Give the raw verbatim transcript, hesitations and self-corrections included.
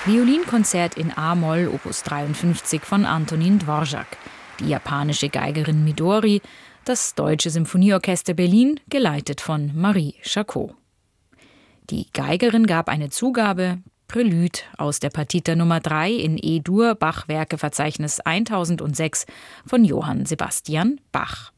Violinkonzert in a-Moll Opus dreiundfünfzig von Antonin Dvorak, die japanische Geigerin Midori, das Deutsche Symphonieorchester Berlin, geleitet von Marie Charcot. Die Geigerin gab eine Zugabe, Prelude aus der Partita Nummer drei in E-Dur, Bach-Werkeverzeichnis tausendsechs von Johann Sebastian Bach.